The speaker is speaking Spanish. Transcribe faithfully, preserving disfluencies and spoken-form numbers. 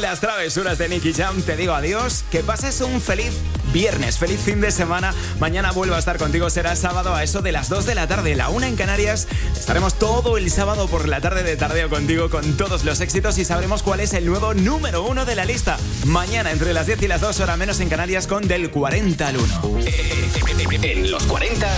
las travesuras de Nicky Jam te digo adiós. Que pases un feliz viernes, feliz fin de semana. Mañana vuelvo a estar contigo, será sábado a eso de las dos de la tarde, la una en Canarias. Estaremos todo el sábado por la tarde de Tardeo contigo con todos los éxitos y sabremos cuál es el nuevo número uno de la lista. Mañana entre las diez y las dos, hora menos en Canarias, con Del cuarenta al uno. En los cuarenta,